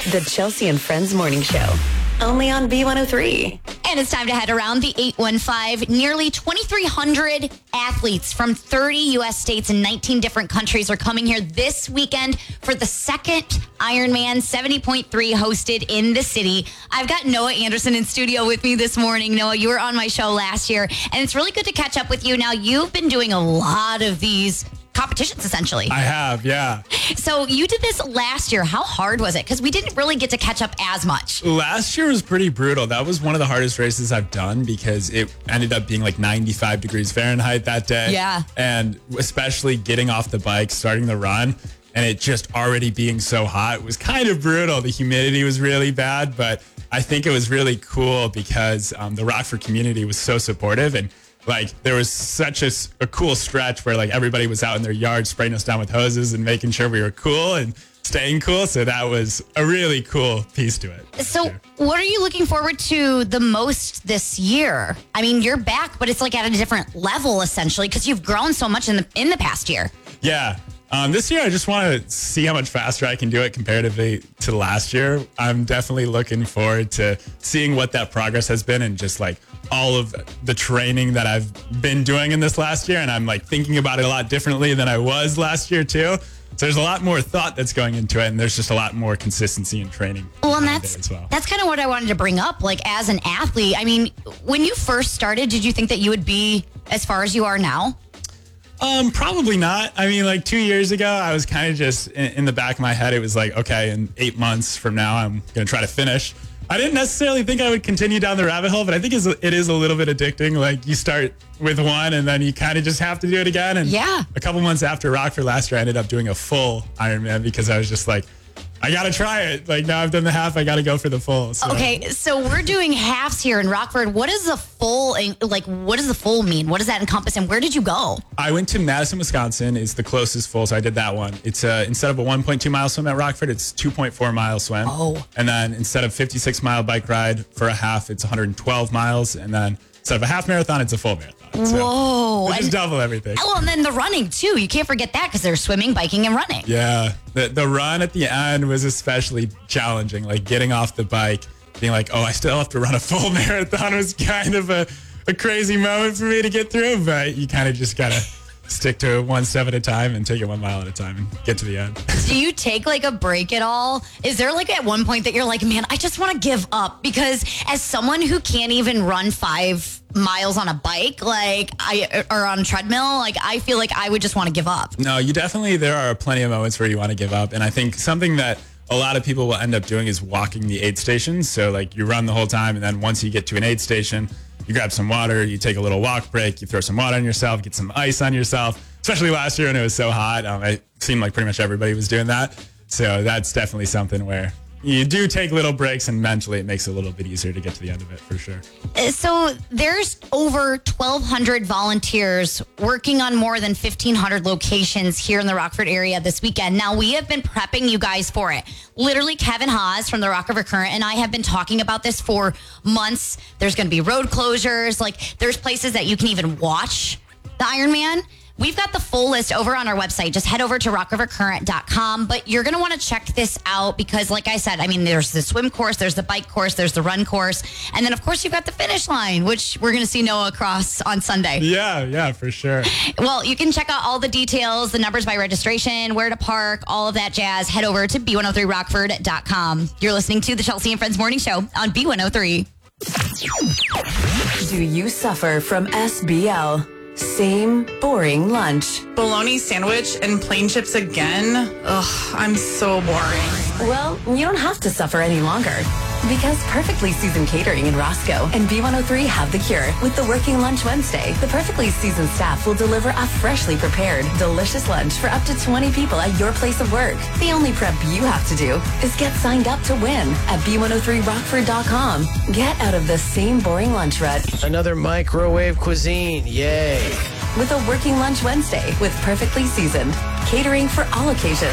The Chelsea and Friends Morning Show. Only on B103. And it's time to head around the 815. Nearly 2,300 athletes from 30 U.S. states and 19 different countries are coming here this weekend for the second Ironman 70.3 hosted in the city. I've got Noah Anderson in studio with me this morning. Noah, you were on my show last year, and it's really good to catch up with you. Now, you've been doing a lot of these competitions, essentially. I have, yeah. So you did this last year. How hard was it? Because we didn't really get to catch up as much. Last year was pretty brutal. That was one of the hardest races I've done because it ended up being like 95 degrees Fahrenheit that day. Yeah. And especially getting off the bike, starting the run, and it just already being so hot was kind of brutal. The humidity was really bad, but I think it was really cool because the Rockford community was so supportive, and like there was such a cool stretch where like everybody was out in their yard spraying us down with hoses and making sure we were cool and staying cool. So that was a really cool piece to it. So what are you looking forward to the most this year? I mean, you're back, but it's like at a different level essentially because you've grown so much in the past year. Yeah. This year, I just want to see how much faster I can do it comparatively to last year. I'm definitely looking forward to seeing what that progress has been and just like all of the training that I've been doing in this last year. And I'm like thinking about it a lot differently than I was last year too. So there's a lot more thought that's going into it, and there's just a lot more consistency in training. Well, and that's kind of what I wanted to bring up. Like as an athlete, I mean, when you first started, did you think that you would be as far as you are now? Probably not. I mean, like 2 years ago, I was kind of just in the back of my head. It was like, okay, in 8 months from now, I'm going to try to finish. I didn't necessarily think I would continue down the rabbit hole, but I think it is a little bit addicting. Like you start with one and then you kind of just have to do it again. And yeah, a couple months after Rockford last year, I ended up doing a full Ironman because I was just like, I got to try it. Like now I've done the half, I got to go for the full. So. Okay, so we're doing halves here in Rockford. What is the full, like, what does the full mean? What does that encompass and where did you go? I went to Madison, Wisconsin. It's the closest full, so I did that one. It's instead of a 1.2 mile swim at Rockford, it's 2.4 mile swim. Oh. And then instead of 56 mile bike ride for a half, it's 112 miles. And then instead of a half marathon, it's a full marathon. So whoa. Just double everything. Oh, and then the running too. You can't forget that because there's swimming, biking, and running. Yeah. The run at the end was especially challenging. Like getting off the bike, being like, oh, I still have to run a full marathon was kind of a crazy moment for me to get through. But you kind of just got to stick to it one step at a time and take it 1 mile at a time and get to the end. Do you take like a break at all? Is there like at one point that you're like, man, I just want to give up? Because as someone who can't even run 5 miles on a bike, or on a treadmill, like I feel like I would just want to give up. No, there are plenty of moments where you want to give up. And I think something that a lot of people will end up doing is walking the aid stations. So like you run the whole time, and then once you get to an aid station, you grab some water, you take a little walk break, you throw some water on yourself, get some ice on yourself. Especially last year when it was so hot. It seemed like pretty much everybody was doing that. So that's definitely something where you do take little breaks, and mentally it makes it a little bit easier to get to the end of it for sure. So there's over 1,200 volunteers working on more than 1,500 locations here in the Rockford area this weekend. Now, we have been prepping you guys for it. Literally, Kevin Haas from the Rock River Current and I have been talking about this for months. There's going to be road closures. Like, there's places that you can even watch the Ironman. We've got the full list over on our website. Just head over to rockrivercurrent.com. But you're going to want to check this out because, like I said, I mean, there's the swim course, there's the bike course, there's the run course. And then, of course, you've got the finish line, which we're going to see Noah cross on Sunday. Yeah, for sure. Well, you can check out all the details, the numbers by registration, where to park, all of that jazz. Head over to b103rockford.com. You're listening to the Chelsea and Friends Morning Show on B103. Do you suffer from SBL? Same boring lunch. Bologna sandwich and plain chips again? Ugh, I'm so boring. Well, you don't have to suffer any longer. Because Perfectly Seasoned Catering in Roscoe and B103 have the cure. With the Working Lunch Wednesday, the Perfectly Seasoned staff will deliver a freshly prepared, delicious lunch for up to 20 people at your place of work. The only prep you have to do is get signed up to win at b103rockford.com. Get out of the same boring lunch rut. Another microwave cuisine, yay. With a Working Lunch Wednesday with Perfectly Seasoned. Catering for all occasions.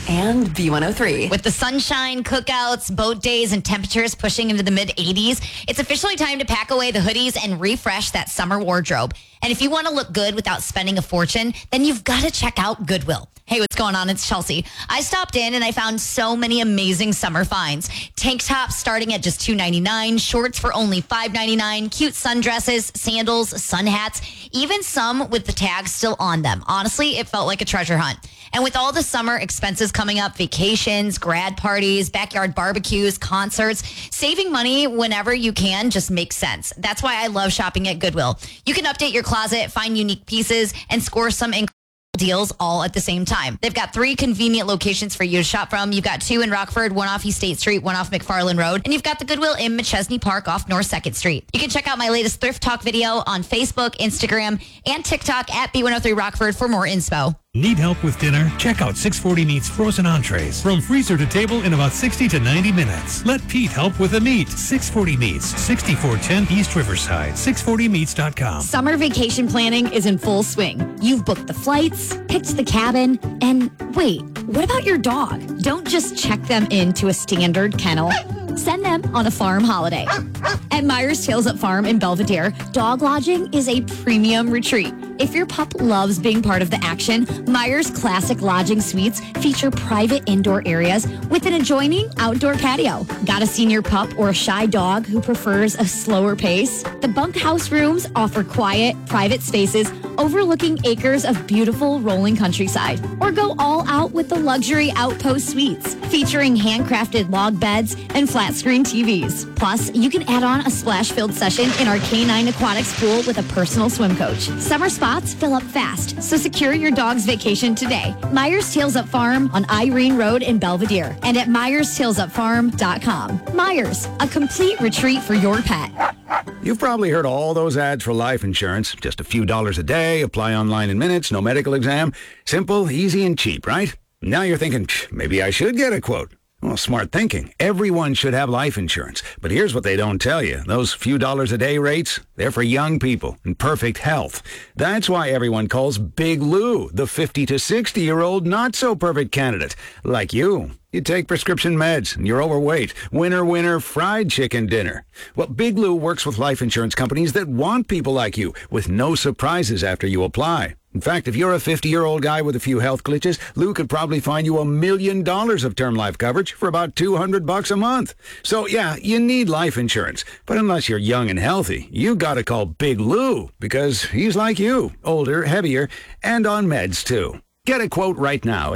and B103. With the sunshine, cookouts, boat days, and temperatures pushing into the mid-80s, it's officially time to pack away the hoodies and refresh that summer wardrobe. And if you want to look good without spending a fortune, then you've got to check out Goodwill. Hey, what's going on? It's Chelsea. I stopped in and I found so many amazing summer finds. Tank tops starting at just $2.99, shorts for only $5.99, cute sundresses, sandals, sun hats, even some with the tags still on them. Honestly, it felt like a treasure hunt. And with all the summer expenses coming up, vacations, grad parties, backyard barbecues, concerts, saving money whenever you can just makes sense. That's why I love shopping at Goodwill. You can update your closet, find unique pieces, and score some incredible deals all at the same time. They've got 3 convenient locations for you to shop from. You've got 2 in Rockford, 1 off East State Street, 1 off McFarland Road, and you've got the Goodwill in McChesney Park off North 2nd Street. You can check out my latest Thrift Talk video on Facebook, Instagram, and TikTok at B103 Rockford for more inspo. Need help with dinner? Check out 640 Meats frozen entrees. From freezer to table in about 60 to 90 minutes. Let Pete help with the meat. 640 Meats, 6410 East Riverside, 640meats.com. Summer vacation planning is in full swing. You've booked the flights, picked the cabin, and wait, what about your dog? Don't just check them into a standard kennel. Send them on a farm holiday. At Myers Tails Up Farm in Belvedere, dog lodging is a premium retreat. If your pup loves being part of the action, Myers Classic Lodging Suites feature private indoor areas with an adjoining outdoor patio. Got a senior pup or a shy dog who prefers a slower pace? The bunkhouse rooms offer quiet, private spaces overlooking acres of beautiful rolling countryside. Or go all out with the luxury Outpost Suites, featuring handcrafted log beds and flat screen TVs. Plus, you can add on a splash-filled session in our K9 Aquatics pool with a personal swim coach. Summer spots fill up fast, so secure your dog's vacation today. Myers Tails Up Farm on Irene Road in Belvedere and at MyersTailsUpFarm.com. Myers, a complete retreat for your pet. You've probably heard all those ads for life insurance. Just a few dollars a day, apply online in minutes, no medical exam. Simple, easy, and cheap, right? Now you're thinking, maybe I should get a quote. Well, smart thinking. Everyone should have life insurance. But here's what they don't tell you. Those few dollars a day rates, they're for young people in perfect health. That's why everyone calls Big Lou the 50 to 60-year-old not-so-perfect candidate. Like you. You take prescription meds and you're overweight. Winner, winner, fried chicken dinner. Well, Big Lou works with life insurance companies that want people like you with no surprises after you apply. In fact, if you're a 50-year-old guy with a few health glitches, Lou could probably find you $1 million of term life coverage for about $200 a month. So, yeah, you need life insurance. But unless you're young and healthy, you gotta call Big Lou because he's like you, older, heavier, and on meds, too. Get a quote right now at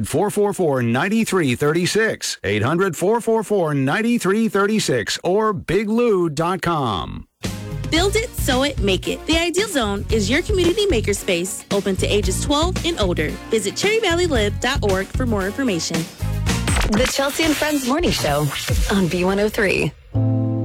800-444-9336, 800-444-9336, or biglou.com. Build it, sew it, make it. The Ideal Zone is your community makerspace open to ages 12 and older. Visit cherryvalleylib.org for more information. The Chelsea and Friends Morning Show on B103.